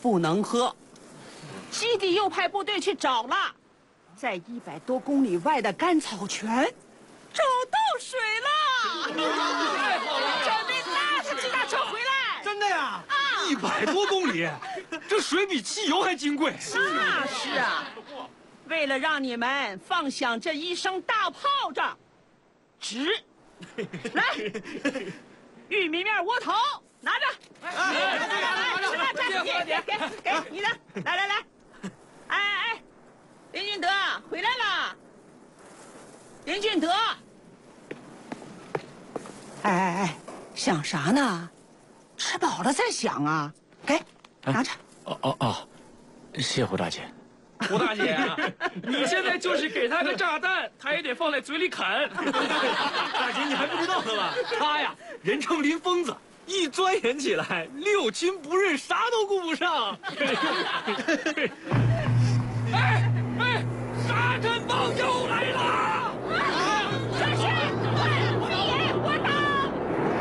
不能喝。基地又派部队去找了，在100多公里外的干草泉找到水了。 太好了！ 准备拉着机大车回来。 真的呀 ？100多公里，这水比汽油还金贵。 那是啊，为了让你们放响这一声大炮仗，来，玉米面窝头拿着，给你的，来，哎，林俊德回来了，林俊德，哎，想啥呢？吃饱了再想啊，给，拿着。 哦，谢胡大姐。 胡大姐啊，你现在就是给他个炸弹，他也得放在嘴里啃。 大姐，你还不知道呢吧？他呀，人称林疯子，一钻研起来六亲不认，啥都顾不上。 哎，沙尘暴又来了！